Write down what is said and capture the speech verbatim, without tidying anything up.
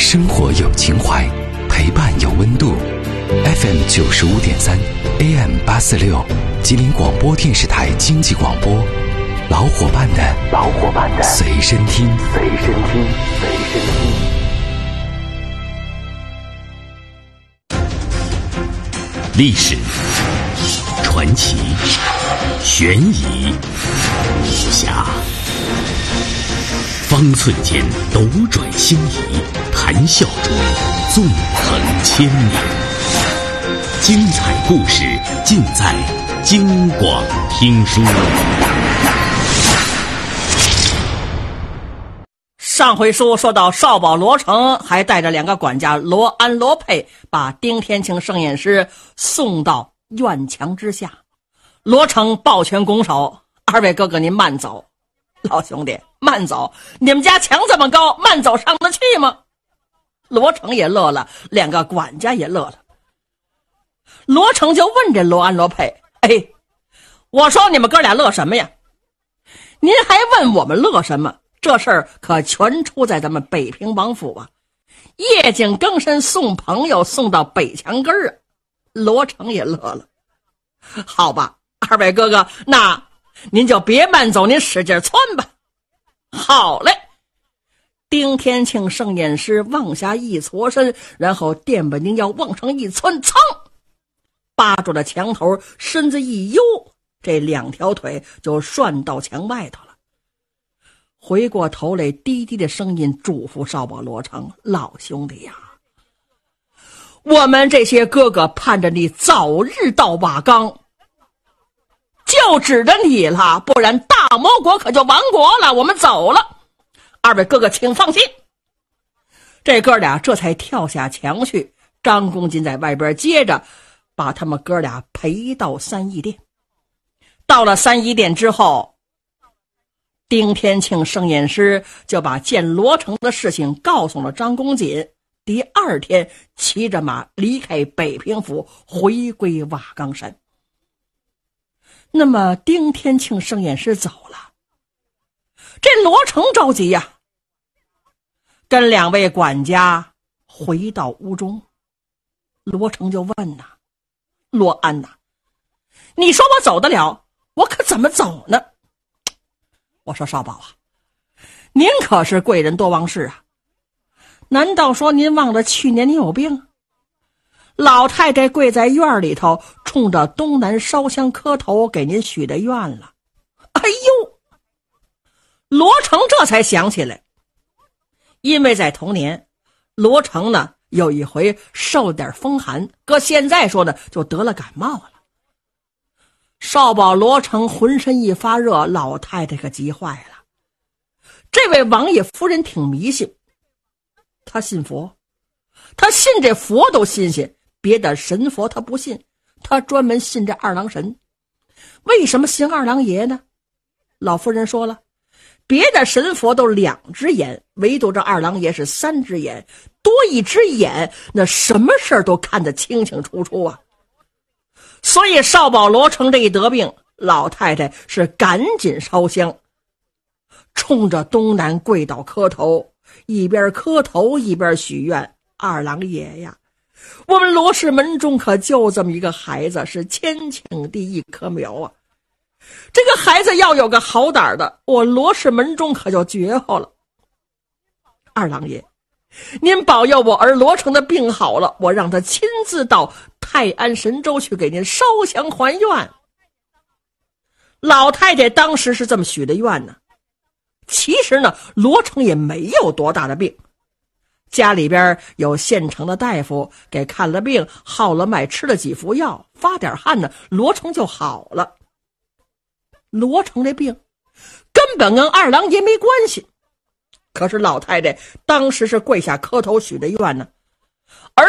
生活有情怀，陪伴有温度。F M 九十五点三 A M 八四六，吉林广播电视台经济广播，老伙伴的老伙伴的随身听，随身听，随身听。 历史、传奇、悬疑、武侠，方寸间斗转星移，谈笑中纵横千年。精彩故事尽在京广听书。 上回书说到少保罗成还带着两个管家罗安、罗佩，把丁天庆圣验师送到院墙之下。罗成抱拳拱手：“二位哥哥您慢走。”老兄弟，慢走？你们家墙这么高，慢走上得去吗？罗成也乐了，两个管家也乐了。罗成就问这罗安、罗佩：“哎，我说你们哥俩乐什么呀？您还问我们乐什么？这事儿可全出在咱们北平王府啊！夜景更深，送朋友送到北墙根儿啊！”罗成也乐了。好吧，二位哥哥，那您就别慢走，您使劲窜吧。好嘞。丁天庆圣验师往下一搓身，然后电本灵要往上一窜，噌，扒住了墙头，身子一悠，这两条腿就涮到墙外头了。回过头来，低低的声音嘱咐少保罗成：“老兄弟呀，我们这些哥哥盼着你早日到瓦岗，就指着你了，不然大魔国可就亡国了。我们走了，二位哥哥请放心。”这哥俩这才跳下墙去，张公瑾在外边接着把他们哥俩陪到三义殿。到了三义殿之后，丁天庆圣验师就把见罗成的事情告诉了张公瑾，第二天骑着马离开北平府，回归瓦岗山。那么丁天庆圣验师走了，这罗成着急呀，跟两位管家回到屋中。罗成就问呐：“罗安呐，你说我走得了，我可怎么走呢？”我说：“少保啊，您可是贵人多忘事啊，难道说您忘了去年您有病？老太太跪在院里头，冲着东南烧香磕头，给您许的愿了。”哎呦，罗成这才想起来，因为在同年，罗成呢有一回受点风寒，搁现在说呢就得了感冒了。少保罗成浑身一发热，老太太可急坏了。这位王爷夫人挺迷信，她信佛，她信这佛都信信，别的神佛她不信，她专门信这二郎神。为什么信二郎爷呢？老夫人说了，别的神佛都两只眼，唯独这二郎爷是三只眼，多一只眼，那什么事儿都看得清清楚楚啊。所以少保罗成这一得病，老太太是赶紧烧香，冲着东南跪倒磕头，一边磕头一边许愿：“二郎爷呀，我们罗氏门中可就这么一个孩子，是千顷地一棵苗啊！这个孩子要有个好胆的，我罗氏门中可就绝后了。二郎爷，您保佑我儿罗成的病好了，我让他亲自到泰安神州去给您烧香还愿。”老太太当时是这么许的愿呢。其实呢，罗成也没有多大的病，家里边有现成的大夫给看了病，号了脉，吃了几副药，发点汗呢，罗成就好了。罗成这病根本跟二郎爷没关系，可是老太太当时是跪下磕头许的愿呢。